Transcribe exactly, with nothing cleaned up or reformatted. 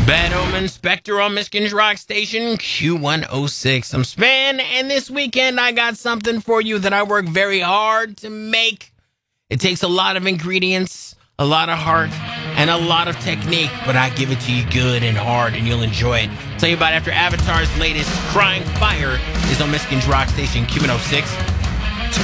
Bad Omen, Spectre on Michigan's Rock Station, Q one oh six. I'm Span, and this weekend I got something for you that I work very hard to make. It takes a lot of ingredients, a lot of heart, and a lot of technique, but I give it to you good and hard, and you'll enjoy it. I'll tell you about it after Avatar's latest, Crying Fire, is on Michigan's Rock Station, Q one oh six.